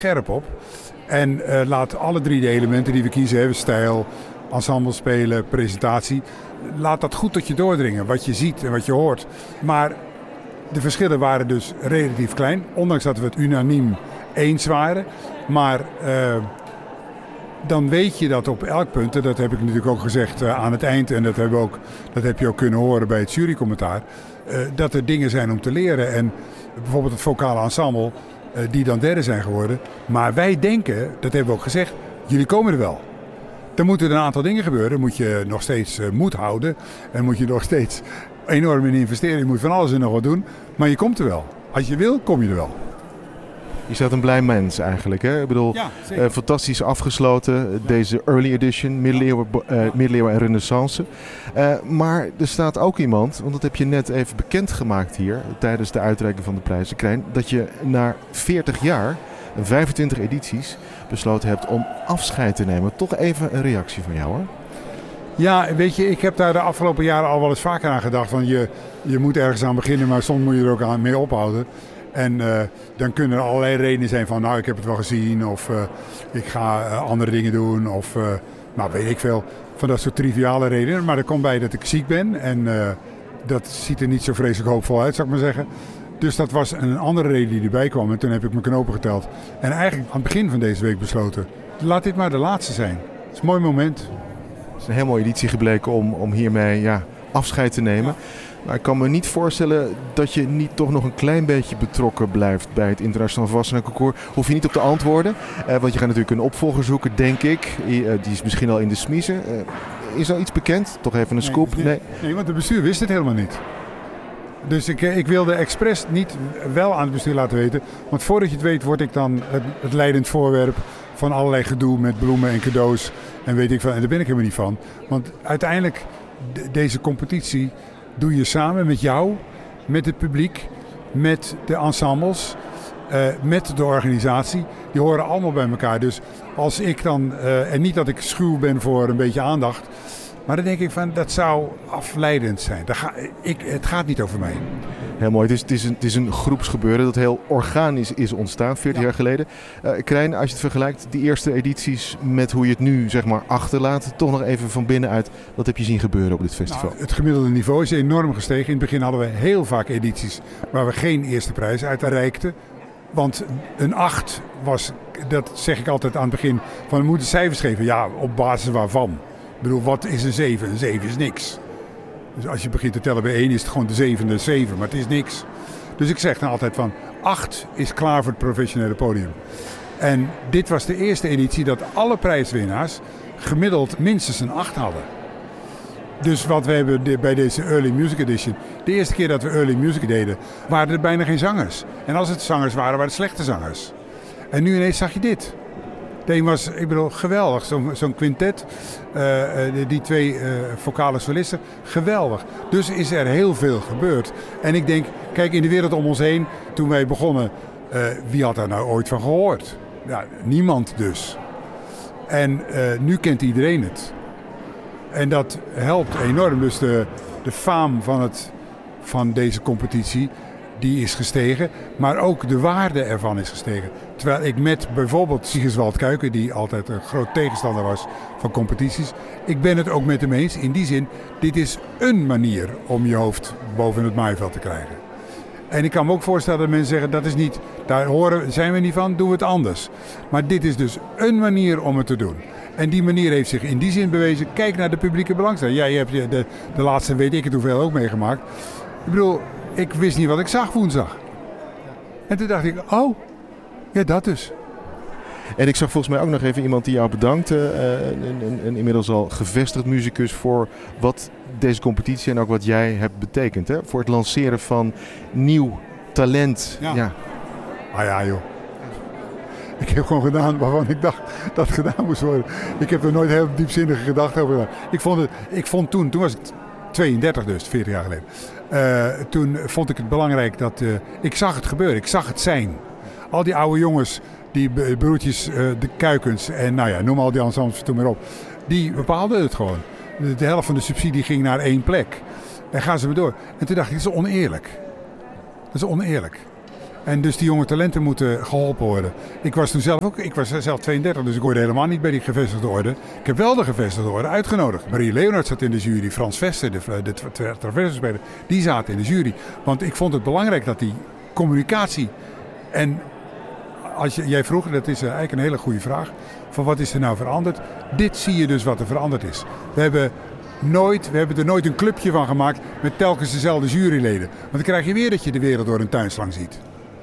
scherp op. En laat alle 3 de elementen die we kiezen, hebben, stijl, ensemble spelen, presentatie. Laat dat goed tot je doordringen, wat je ziet en wat je hoort. Maar de verschillen waren dus relatief klein, ondanks dat we het unaniem eens waren. Maar dan weet je dat op elk punt, en dat heb ik natuurlijk ook gezegd aan het eind, en dat heb je ook kunnen horen bij het jurycommentaar, dat er dingen zijn om te leren. En bijvoorbeeld het vocale ensemble, die dan derde zijn geworden. Maar wij denken, dat hebben we ook gezegd, jullie komen er wel. Dan moeten er een aantal dingen gebeuren. Moet je nog steeds moed houden. En moet je nog steeds enorm in investeren. Je moet van alles en nog wat doen. Maar je komt er wel. Als je wil, kom je er wel. Je staat een blij mens eigenlijk. Hè? Ik bedoel, ja, fantastisch afgesloten. Deze early edition, middeleeuwen en renaissance. Maar er staat ook iemand, want dat heb je net even bekendgemaakt hier, tijdens de uitreiking van de prijzen, Krijn, dat je na 40 jaar en 25 edities besloten hebt om afscheid te nemen. Toch even een reactie van jou, hoor. Ja, weet je, ik heb daar de afgelopen jaren al wel eens vaker aan gedacht. Van je moet ergens aan beginnen, maar soms moet je er ook mee ophouden. En dan kunnen er allerlei redenen zijn van, nou, ik heb het wel gezien, of ik ga andere dingen doen, of nou, weet ik veel, van dat soort triviale redenen. Maar er komt bij dat ik ziek ben en dat ziet er niet zo vreselijk hoopvol uit, zou ik maar zeggen. Dus dat was een andere reden die erbij kwam en toen heb ik mijn knopen geteld. En eigenlijk aan het begin van deze week besloten, laat dit maar de laatste zijn. Het is een mooi moment. Het is een heel mooie editie gebleken om hiermee afscheid te nemen. Ja. Maar ik kan me niet voorstellen dat je niet toch nog een klein beetje betrokken blijft bij het Internationaal Volwassenenconcours. Hoef je niet op te antwoorden, want je gaat natuurlijk een opvolger zoeken, denk ik. Die is misschien al in de smiezen. Is al iets bekend? Toch even een scoop? Nee, want het bestuur wist het helemaal niet. Dus ik wilde expres niet wel aan het bestuur laten weten. Want voordat je het weet, word ik dan het leidend voorwerp van allerlei gedoe met bloemen en cadeaus. En weet ik van. En daar ben ik helemaal niet van. Want uiteindelijk, deze competitie doe je samen met jou, met het publiek, met de ensembles, met de organisatie. Die horen allemaal bij elkaar. Dus als ik dan, en niet dat ik schuw ben voor een beetje aandacht, maar dan denk ik van, dat zou afleidend zijn. Het gaat niet over mij. Heel mooi. Het is een groepsgebeuren dat heel organisch is ontstaan 40 jaar geleden. Krijn, als je het vergelijkt, die eerste edities met hoe je het nu zeg maar achterlaat, toch nog even van binnenuit, wat heb je zien gebeuren op dit festival? Nou, het gemiddelde niveau is enorm gestegen. In het begin hadden we heel vaak edities waar we geen eerste prijs uitreikten. Want een 8 was, dat zeg ik altijd aan het begin, van we moeten cijfers geven. Ja, op basis waarvan? Ik bedoel, wat is een 7? Een 7 is niks. Dus als je begint te tellen bij 1 is het gewoon de 7e 7, maar het is niks. Dus ik zeg dan altijd van 8 is klaar voor het professionele podium. En dit was de eerste editie dat alle prijswinnaars gemiddeld minstens een 8 hadden. Dus wat we hebben bij deze Early Music Edition, de eerste keer dat we Early Music deden, waren er bijna geen zangers. En als het zangers waren, waren het slechte zangers. En nu ineens zag je dit. De een was, ik bedoel, geweldig. Zo'n quintet, die 2 vocale solisten, geweldig. Dus is er heel veel gebeurd. En ik denk, kijk, in de wereld om ons heen, toen wij begonnen, wie had daar nou ooit van gehoord? Ja, niemand dus. En nu kent iedereen het. En dat helpt enorm. Dus de faam van deze competitie, die is gestegen. Maar ook de waarde ervan is gestegen. Terwijl ik met bijvoorbeeld Sigurd Kuiken, die altijd een groot tegenstander was van competities. Ik ben het ook met hem eens. In die zin, dit is een manier om je hoofd boven het maaiveld te krijgen. En ik kan me ook voorstellen dat mensen zeggen, dat is niet, zijn we niet van, doen we het anders. Maar dit is dus een manier om het te doen. En die manier heeft zich in die zin bewezen. Kijk naar de publieke belangstelling. Jij hebt de laatste weet ik het hoeveel ook meegemaakt. Ik bedoel, ik wist niet wat ik zag woensdag. En toen dacht ik, oh, ja dat dus. En ik zag volgens mij ook nog even iemand die jou bedankte. Een inmiddels al gevestigd muzikus voor wat deze competitie en ook wat jij hebt betekend. Hè? Voor het lanceren van nieuw talent. Ja. Ah ja joh. Ik heb gewoon gedaan waarvan ik dacht dat het gedaan moest worden. Ik heb er nooit heel diepzinnige gedachten over gedaan. Ik vond toen was ik 32 dus, 40 jaar geleden. Toen vond ik het belangrijk dat ik zag het gebeuren, ik zag het zijn. Al die oude jongens, die broertjes, de Kuikens en nou ja, noem al die ensembles toen maar op. Die bepaalden het gewoon. De helft van de subsidie ging naar 1 plek. En gaan ze maar door. En toen dacht ik, dat is oneerlijk. Dat is oneerlijk. En dus die jonge talenten moeten geholpen worden. Ik was zelf 32, dus ik hoorde helemaal niet bij die gevestigde orde. Ik heb wel de gevestigde orde uitgenodigd. Marie Leonard zat in de jury, Frans Vester, de traversenspeler, die zaten in de jury. Want ik vond het belangrijk dat die communicatie en jij vroeg, dat is eigenlijk een hele goede vraag, van wat is er nou veranderd? Dit zie je dus wat er veranderd is. We hebben er nooit een clubje van gemaakt met telkens dezelfde juryleden. Want dan krijg je weer dat je de wereld door een tuinslang ziet.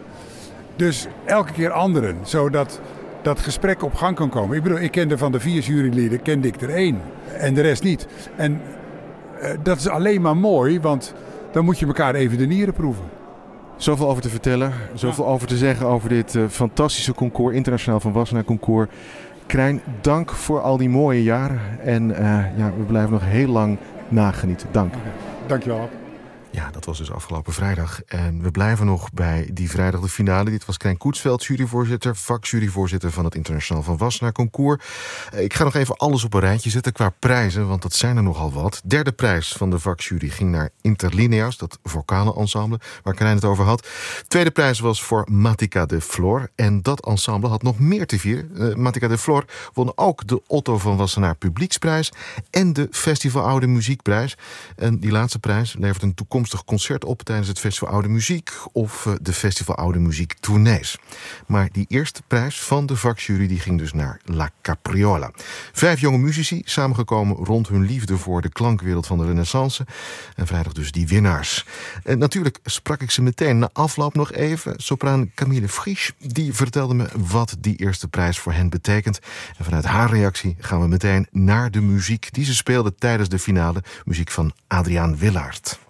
Dus elke keer anderen, zodat dat gesprek op gang kan komen. Ik bedoel, ik kende van de 4 juryleden, kende ik er 1 en de rest niet. En dat is alleen maar mooi, want dan moet je elkaar even de nieren proeven. Zoveel over te vertellen, zoveel over te zeggen over dit fantastische concours, internationaal van Wassenaar concours. Krijn, dank voor al die mooie jaren en we blijven nog heel lang nagenieten. Dank. Dankjewel, Ab. Ja, dat was dus afgelopen vrijdag. En we blijven nog bij die vrijdag de finale. Dit was Krijn Koetsveld, juryvoorzitter, vakjuryvoorzitter van het Internationaal van Wassenaar concours. Ik ga nog even alles op een rijtje zetten qua prijzen, want dat zijn er nogal wat. Derde prijs van de vakjury ging naar Interlinea's, dat vocale ensemble waar Krijn het over had. Tweede prijs was voor Matica de Flor. En dat ensemble had nog meer te vieren. Matica de Flor won ook de Otto van Wassenaar Publieksprijs en de Festival Oude Muziekprijs. En die laatste prijs levert een toekomstig concert op tijdens het Festival Oude Muziek of de Festival Oude Muziek Tournees. Maar die eerste prijs van de vakjury die ging dus naar La Capriola. 5 jonge muzici samengekomen rond hun liefde voor de klankwereld van de Renaissance. En vrijdag dus die winnaars. En natuurlijk sprak ik ze meteen na afloop nog even. Sopraan Camille Frisch, die vertelde me wat die eerste prijs voor hen betekent. En vanuit haar reactie gaan we meteen naar de muziek die ze speelde tijdens de finale. Muziek van Adriaan Willaert.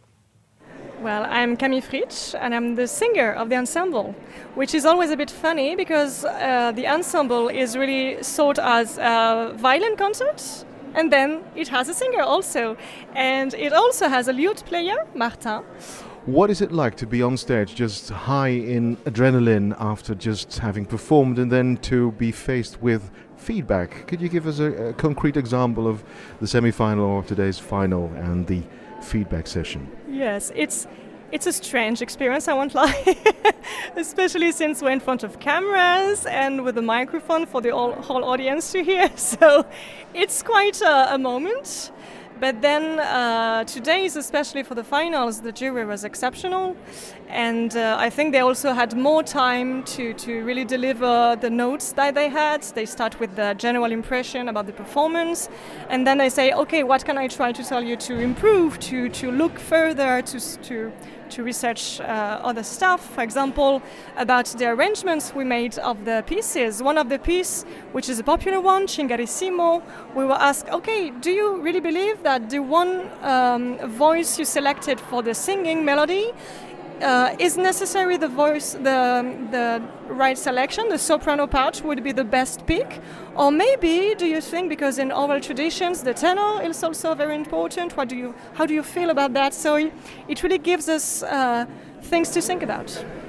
Well, I'm Camille Fritsch and I'm the singer of the ensemble, which is always a bit funny because the ensemble is really thought as a violin concert and then it has a singer also. And it also has a lute player, Martin. What is it like to be on stage just high in adrenaline after just having performed and then to be faced with feedback? Could you give us a concrete example of the semi-final or today's final and the feedback session? Yes, it's a strange experience, I won't lie, especially since we're in front of cameras and with a microphone for the whole audience to hear. So it's quite a moment. But then today's, especially for the finals, the jury was exceptional. And I think they also had more time to really deliver the notes that they had. They start with the general impression about the performance. And then they say, okay, what can I try to tell you to improve, to look further, to research other stuff. For example, about the arrangements we made of the pieces. One of the pieces, which is a popular one, Cingarissimo, we were asked, okay, do you really believe that the one voice you selected for the singing melody is necessary the voice, the right selection, the soprano part would be the best pick? Or maybe do you think, because in oral traditions the tenor is also very important, how do you feel about that? So it really gives us things to think about.